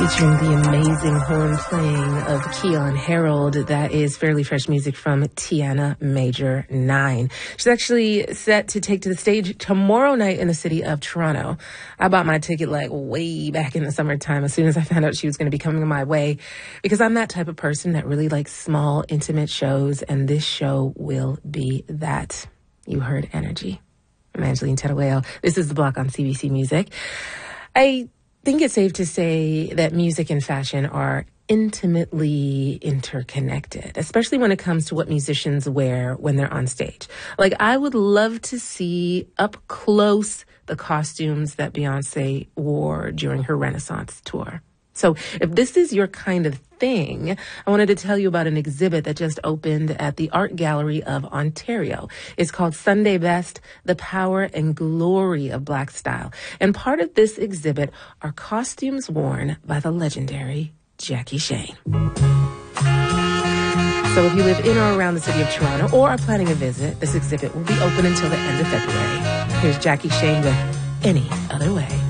Featuring the amazing horn playing of Keon Harold. That is fairly fresh music from Tiana Major 9. She's actually set to take to the stage tomorrow night in the city of Toronto. I bought my ticket like way back in the summertime as soon as I found out she was going to be coming my way, because I'm that type of person that really likes small, intimate shows, and this show will be that. You heard Energy. I'm Angeline Teruel. This is The Block on CBC Music. I think it's safe to say that music and fashion are intimately interconnected, especially when it comes to what musicians wear when they're on stage. Like, I would love to see up close the costumes that Beyonce wore during her Renaissance tour. So if this is your kind of thing, I wanted to tell you about an exhibit that just opened at the Art Gallery of Ontario. It's called Sunday Best, The Power and Glory of Black Style. And part of this exhibit are costumes worn by the legendary Jackie Shane. So if you live in or around the city of Toronto or are planning a visit, this exhibit will be open until the end of February. Here's Jackie Shane with Any Other Way.